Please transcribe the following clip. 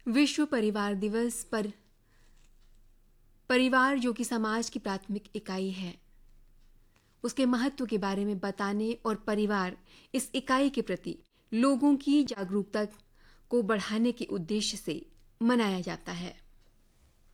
विश्व परिवार दिवस पर परिवार, जो कि समाज की प्राथमिक इकाई है, उसके महत्व के बारे में बताने और परिवार इस इकाई के प्रति लोगों की जागरूकता को बढ़ाने के उद्देश्य से मनाया जाता है।